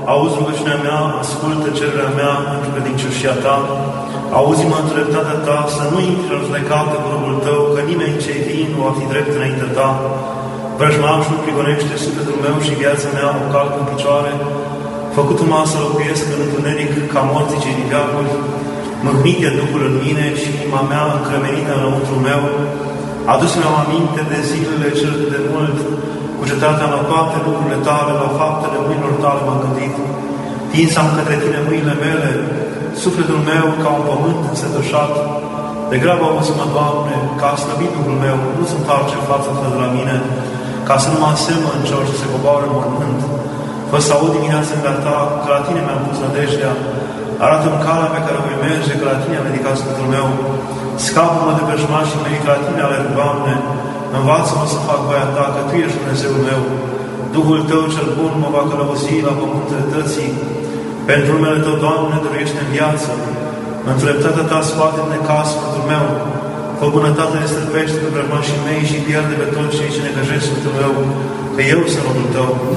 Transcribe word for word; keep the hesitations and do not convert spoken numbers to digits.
auzi rugăciunea mea, ascultă cererea mea pentru credincioșia ta, auzi-mă în dreptatea ta, să nu intri în judecată cu robul tău, că nimeni ce-i vin nu va fi drept înaintea ta. Vrăjmașul prigonește sufletul meu și viața mea o calcă în picioare, făcut-mă să locuiesc în întuneric ca morții cei din veacuri, mâhnit de Duhul în mine și inima mea încremenită înăuntru meu, adus-mi-am aminte de zilele cele de mult, cugetată la toate lucrurile tale, la faptele mâinilor tale m-am gândit. Tinsam către tine mâinile mele, sufletul meu ca un pământ însătășat. Degrabă auzi-mă, Doamne, că a slăbit Duhul meu, nu sunt alce față de la mine, ca să nu mă asemăn celor ce se coboară în mormânt. Fă să aud dimineața în ta, că la tine mi-am pus nădejdea. Arată-mi calea pe care voi merge, că la tine am ridicat sufletul meu. Scapă-mă de vrăjmașii mei, că la tine alerg, Doamne. Învață-mă să fac voia ta, că tu ești Dumnezeul meu. Duhul tău cel bun mă va călăuzi la pământul dreptății. Pentru numele tău, Doamne, dăruiește în viață. Într-o dreptatea ta scoate în necaz sfântul meu. Fă bunătate ne stârpește pe vrăjmașii mei și pierde pe toți cei ce necăjesc sfântul meu, că eu sunt robul tău.